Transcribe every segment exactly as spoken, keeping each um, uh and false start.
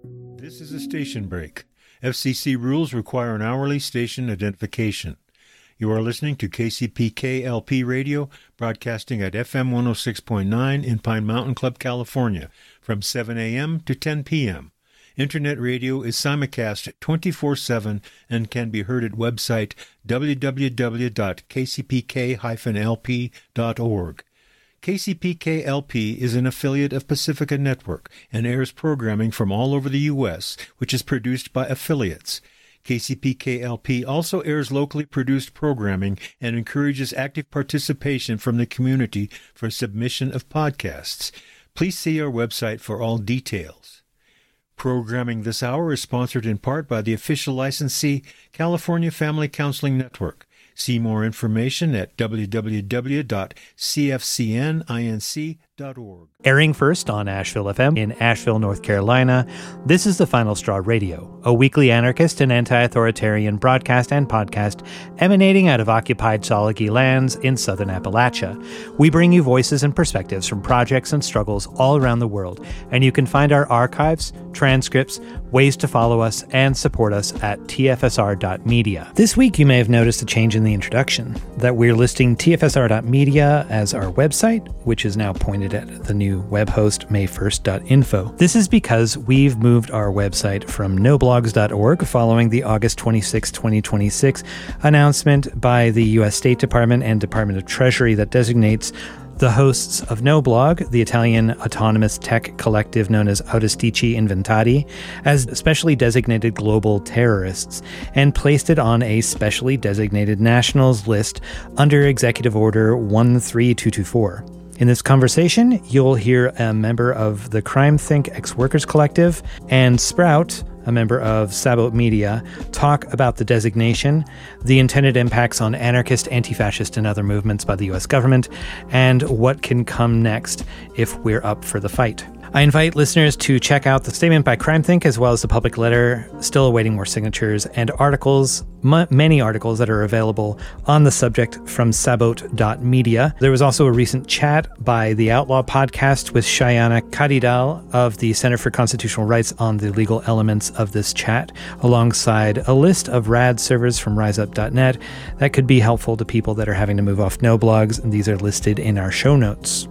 This is a station break. F C C rules require an hourly station identification. You are listening to K C P K L P Radio, broadcasting at F M one oh six point nine in Pine Mountain Club, California, from seven a.m. to ten p.m. Internet radio is simulcast twenty-four seven and can be heard at website w w w dot k c p k dash l p dot org. K C P K L P is an affiliate of Pacifica Network and airs programming from all over the U S, which is produced by affiliates. K C P K L P also airs locally produced programming and encourages active participation from the community for submission of podcasts. Please see our website for all details. Programming this hour is sponsored in part by the official licensee, California Family Counseling Network. See more information at w w w dot c f c n inc dot org. Airing first on Asheville F M in Asheville, North Carolina, this is The Final Straw Radio, a weekly anarchist and anti-authoritarian broadcast and podcast emanating out of occupied Tsalagi lands in southern Appalachia. We bring you voices and perspectives from projects and struggles all around the world, and you can find our archives, transcripts, ways to follow us, and support us at t f s r dot media. This week, you may have noticed a change in the introduction, that we're listing t f s r dot media as our website, which is now pointed at the new web host may first dot info. This is because we've moved our website from no blogs dot org following the August twenty-sixth, twenty twenty-six announcement by the U S State Department and Department of Treasury that designates the hosts of NoBlog, the Italian autonomous tech collective known as Autistici Inventati, as specially designated global terrorists, and placed it on a specially designated nationals list under Executive Order one three two two four. In this conversation, you'll hear a member of the CrimethInc Ex-Workers Collective and Sprout, a member of Sabot Media, talk about the designation, the intended impacts on anarchist, anti-fascist, and other movements by the U S government, and what can come next if we're up for the fight. I invite listeners to check out the statement by CrimethInc as well as the public letter, still awaiting more signatures, and articles, m- many articles that are available on the subject from sabot dot media. There was also a recent chat by the Outlaw Podcast with Shayana Kadidal of the Center for Constitutional Rights on the legal elements of this chat, alongside a list of rad servers from rise up dot net that could be helpful to people that are having to move off no blogs, and these are listed in our show notes.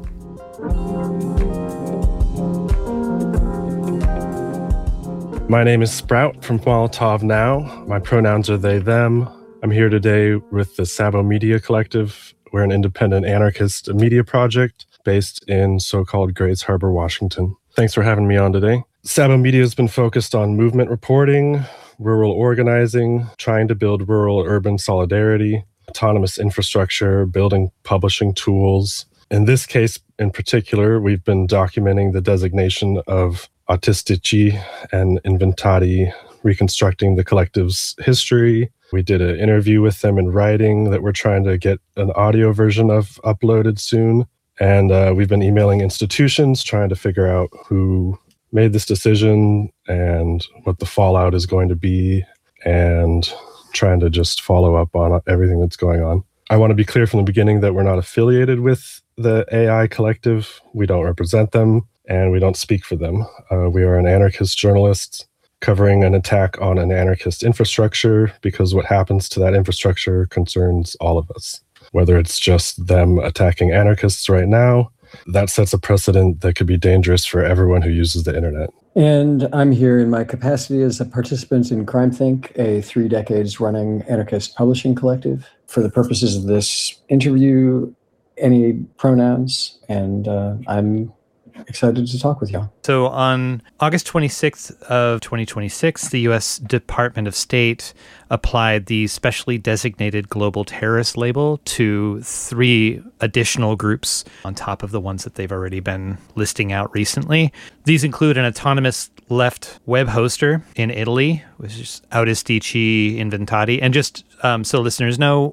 My name is Sprout from Molotov Now. My pronouns are they, them. I'm here today with the Sabot Media Collective. We're an independent anarchist media project based in so-called Grays Harbor, Washington. Thanks for having me on today. Sabot Media has been focused on movement reporting, rural organizing, trying to build rural-urban solidarity, autonomous infrastructure, building publishing tools. In this case in particular, we've been documenting the designation of Autistici and Inventati, reconstructing the collective's history. We did an interview with them in writing that we're trying to get an audio version of uploaded soon. And uh, we've been emailing institutions, trying to figure out who made this decision and what the fallout is going to be, and trying to just follow up on everything that's going on. I want to be clear from the beginning that we're not affiliated with the A I collective. We don't represent them, and we don't speak for them. Uh, we are an anarchist journalist covering an attack on an anarchist infrastructure, because what happens to that infrastructure concerns all of us. Whether it's just them attacking anarchists right now, that sets a precedent that could be dangerous for everyone who uses the internet. And I'm here in my capacity as a participant in CrimethInc, a three decades running anarchist publishing collective. For the purposes of this interview, any pronouns, and uh, I'm excited to talk with y'all. So on August twenty-sixth of twenty twenty-six, the U S Department of State applied the specially designated global terrorist label to three additional groups on top of the ones that they've already been listing out recently. These include an autonomous left web hoster in Italy, which is Autistici Inventati. And just um, so listeners know,